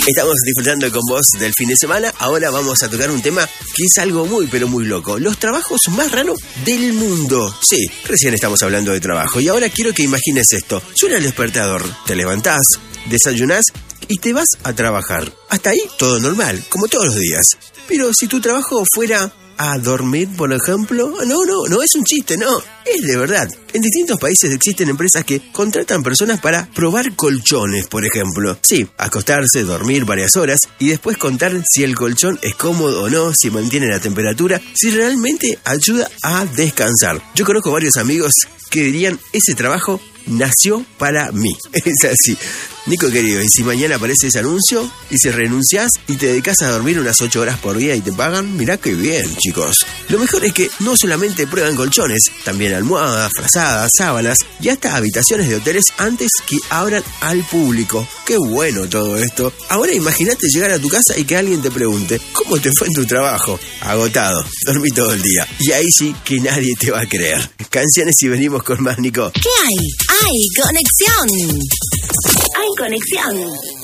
Estamos disfrutando con vos del fin de semana. Ahora vamos a tocar un tema que es algo muy, pero muy loco. Los trabajos más raros del mundo. Sí, recién estamos hablando de trabajo. Y ahora quiero que imagines esto. Suena el despertador, te levantás, desayunás y te vas a trabajar. Hasta ahí todo normal, como todos los días. Pero si tu trabajo fuera a dormir, por ejemplo, no es un chiste, no, es de verdad. En distintos países existen empresas que contratan personas para probar colchones, por ejemplo. Sí, acostarse, dormir varias horas y después contar si el colchón es cómodo o no, si mantiene la temperatura, si realmente ayuda a descansar. Yo conozco varios amigos que dirían, ese trabajo nació para mí. Es así. Nico querido, y si mañana aparece ese anuncio y si renunciás y te dedicas a dormir unas 8 horas por día y te pagan, mirá qué bien, chicos. Lo mejor es que no solamente prueban colchones, también almohadas, frazadas, sábanas y hasta habitaciones de hoteles antes que abran al público. Qué bueno todo esto. Ahora imagínate llegar a tu casa y que alguien te pregunte, ¿cómo te fue en tu trabajo? Agotado, dormí todo el día. Y ahí sí que nadie te va a creer. Canciones y venimos con más, Nico. ¿Qué hay? ¡Hay conexión! ¡Hay conexión!